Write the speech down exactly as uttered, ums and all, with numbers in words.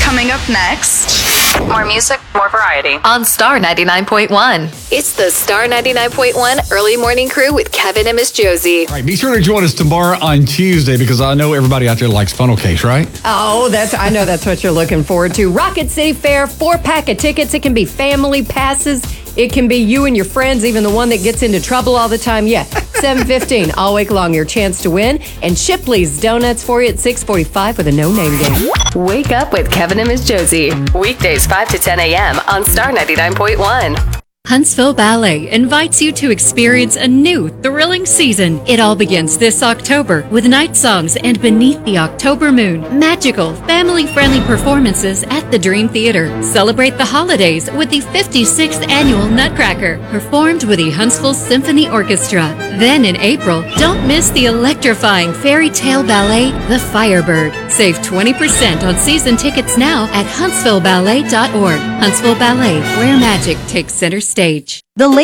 Coming up next, more music, more variety on Star ninety-nine point one. It's the Star ninety-nine point one Early Morning Crew with Kevin and Miss Josie. All right, be sure to join us tomorrow on Tuesday because I know everybody out there likes funnel cakes, right? Oh, that's I know that's what you're looking forward to. Rocket City Fair, four pack of tickets. It can be family passes. It can be you and your friends, even the one that gets into trouble all the time. Yeah, seven fifteen all week long, your chance to win. And Shipley's Donuts for you at six forty-five with a no-name game. Wake up with Kevin and Miss Josie. Weekdays five to ten a.m. on Star ninety-nine point one. Huntsville Ballet invites you to experience a new, thrilling season. It all begins this October with night songs and Beneath the October Moon. Magical, family-friendly performances at the Dream Theater. Celebrate the holidays with the fifty-sixth Annual Nutcracker, performed with the Huntsville Symphony Orchestra. Then in April, don't miss the electrifying fairy tale ballet, The Firebird. Save twenty percent on season tickets now at huntsville ballet dot org. Huntsville Ballet, where magic takes center stage. The